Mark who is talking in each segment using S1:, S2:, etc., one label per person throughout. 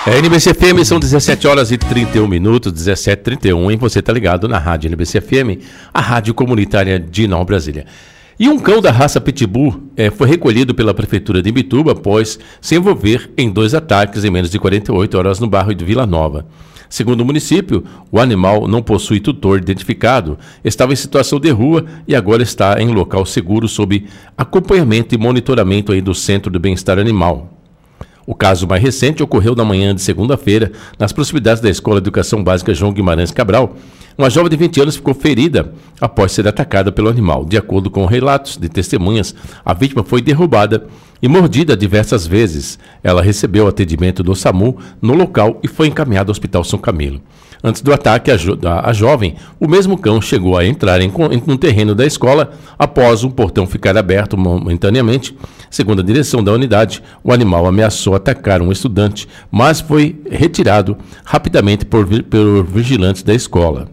S1: NBC FM, são 17 horas e 31 minutos, 17h31, e você está ligado na rádio NBC FM, a rádio comunitária de Nova Brasília. E um cão da raça Pitbull foi recolhido pela Prefeitura de Imbituba após se envolver em 2 ataques em menos de 48 horas no bairro de Vila Nova. Segundo o município, o animal não possui tutor identificado, estava em situação de rua e agora está em local seguro sob acompanhamento e monitoramento aí do Centro de Bem-Estar Animal. O caso mais recente ocorreu na manhã de segunda-feira, nas proximidades da Escola de Educação Básica João Guimarães Cabral. Uma jovem de 20 anos ficou ferida após ser atacada pelo animal. De acordo com relatos de testemunhas, a vítima foi derrubada e mordida diversas vezes. Ela recebeu atendimento do SAMU no local e foi encaminhada ao Hospital São Camilo. Antes do ataque, a jovem, o mesmo cão chegou a entrar no terreno da escola após um portão ficar aberto momentaneamente. Segundo a direção da unidade, o animal ameaçou atacar um estudante, mas foi retirado rapidamente por vigilantes da escola.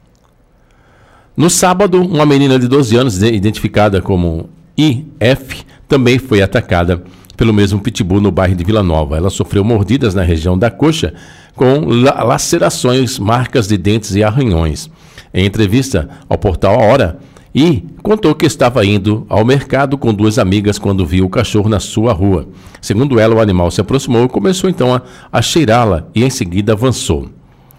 S1: No sábado, uma menina de 12 anos, identificada como IF, também foi atacada pelo mesmo pitbull no bairro de Vila Nova. Ela sofreu mordidas na região da coxa, com lacerações, marcas de dentes e arranhões. Em entrevista ao portal A Hora, contou que estava indo ao mercado com 2 amigas quando viu o cachorro na sua rua. Segundo ela, o animal se aproximou e começou então a cheirá-la e em seguida avançou.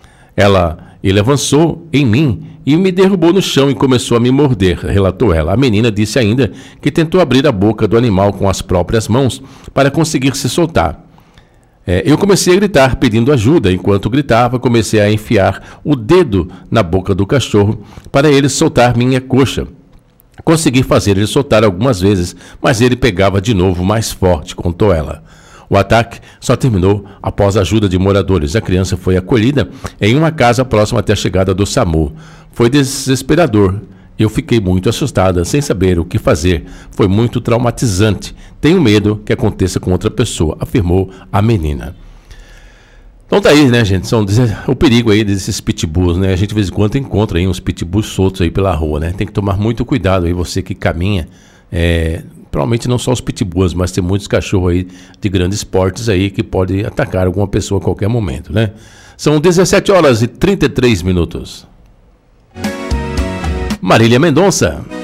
S1: Ele avançou em mim e me derrubou no chão e começou a me morder, relatou ela. A menina disse ainda que tentou abrir a boca do animal com as próprias mãos para conseguir se soltar. Eu comecei a gritar pedindo ajuda. Enquanto gritava, comecei a enfiar o dedo na boca do cachorro para ele soltar minha coxa. Consegui fazer ele soltar algumas vezes, mas ele pegava de novo mais forte, contou ela. O ataque só terminou após a ajuda de moradores. A criança foi acolhida em uma casa próxima até a chegada do SAMU. Foi desesperador. Eu fiquei muito assustada, sem saber o que fazer. Foi muito traumatizante. Tenho medo que aconteça com outra pessoa, afirmou a menina. Então tá aí, né, gente? O perigo aí desses pitbulls, né? A gente de vez em quando encontra aí uns pitbulls soltos aí pela rua, né? Tem que tomar muito cuidado aí, você que caminha. Provavelmente não só os pitbulls, mas tem muitos cachorros aí de grandes portes aí que podem atacar alguma pessoa a qualquer momento, né? São 17 horas e 33 minutos. Marília Mendonça.